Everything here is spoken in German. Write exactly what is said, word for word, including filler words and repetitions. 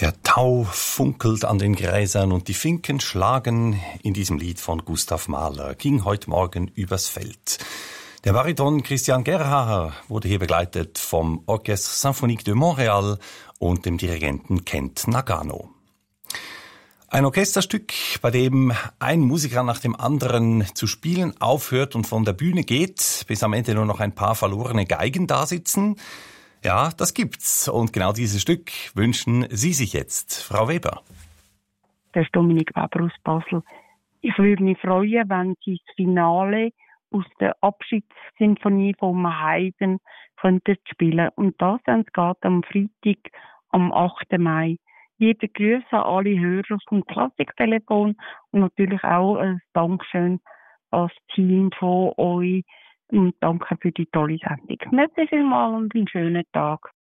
Der Tau funkelt an den Gräsern und die Finken schlagen in diesem Lied von Gustav Mahler, ging heute Morgen übers Feld. Der Bariton Christian Gerhaher wurde hier begleitet vom Orchestre Symphonique de Montréal und dem Dirigenten Kent Nagano. Ein Orchesterstück, bei dem ein Musiker nach dem anderen zu spielen aufhört und von der Bühne geht, bis am Ende nur noch ein paar verlorene Geigen dasitzen. Ja, das gibt's. Und genau dieses Stück wünschen Sie sich jetzt. Frau Weber. Das ist Dominik Weber aus Basel. Ich würde mich freuen, wenn Sie das Finale aus der Abschiedssinfonie von Haydn könnten spielen. Und das dann geht am Freitag, am achten Mai. Liebe Grüße an alle Hörer vom Klassiktelefon und natürlich auch ein Dankeschön an das Team von euch. Und danke für die tolle Sendung. Merci vielmals und einen schönen Tag.